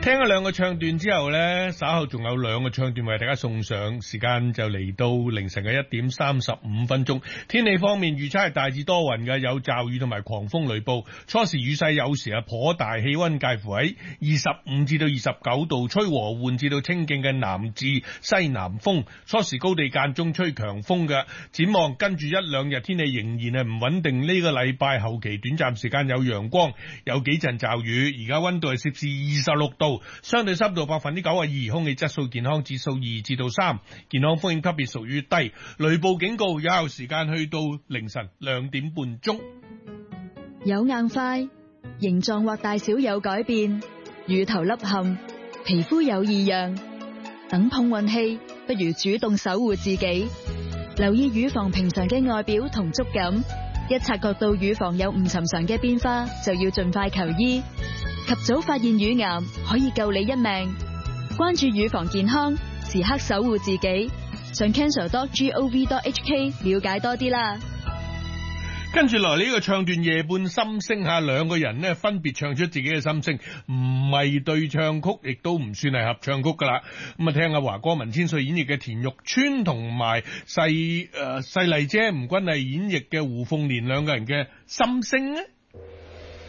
聽咗兩個唱段之後呢，稍後仲有兩個唱段為大家送上，時間就嚟到凌晨嘅1:35。天氣方面預測係大致多雲嘅，有驟雨同埋狂風雷暴，初時雨勢有時頗大，氣溫介乎喺25至到29度，吹和緩至到清勁嘅南至西南風，初時高地間中吹強風嘅。展望跟住一兩日天氣仍然係唔穩定，呢個禮拜後期短暫時間有陽光，有幾陣驟雨。而家溫度係攝氏26度，相對濕度92%，空氣質素健康指數2至到3，健康風險級別屬於低，雷暴警告有效時間去到凌晨2點半鐘。 有硬塊，形狀或大小有改變，乳頭凹陷，皮膚有異樣，等碰運氣，不如主動守護自己。留意乳房平常嘅外表同觸感，一察覺到乳房有唔尋常嘅變化，就要盡快求醫。及早發現乳癌可以救你一命。關注乳房健康，時刻守護自己。上 cancer.gov.hk 了解多啲啦。 跟住來呢個唱段夜半心聲下，兩個人呢分別唱出自己嘅心聲，唔係對唱曲，亦都唔算係合唱曲噶啦。咁啊，聽下華哥文千歲演繹嘅田玉川同埋細麗姐吳君麗演繹嘅胡鳳蓮兩個人嘅心聲呢。